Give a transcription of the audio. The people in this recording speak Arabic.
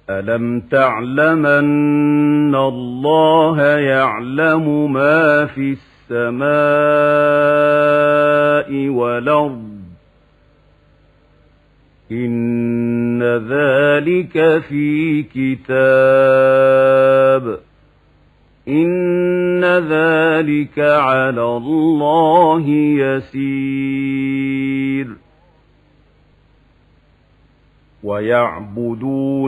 ألم تعلم أن الله يعلم ما في السماء والأرض إن ذلك في كتاب إن ذلك على الله يسير ويعبدون